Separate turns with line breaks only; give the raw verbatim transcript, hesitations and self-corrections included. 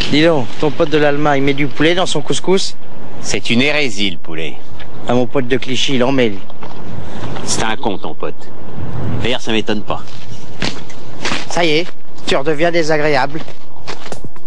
Dis donc, ton pote de l'Allemagne met du poulet dans son couscous?
C'est une hérésie, le poulet.
À mon pote de Clichy, il en met, lui.
C'est un con, ton pote. D'ailleurs, ça m'étonne pas.
Ça y est, tu redeviens désagréable.